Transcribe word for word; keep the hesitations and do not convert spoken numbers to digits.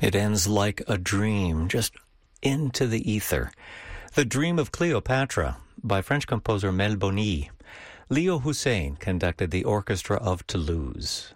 It ends like a dream, just into the ether. The Dream of Cleopatra by French composer Mel Boni. Leo Hussein conducted the Orchestra of Toulouse.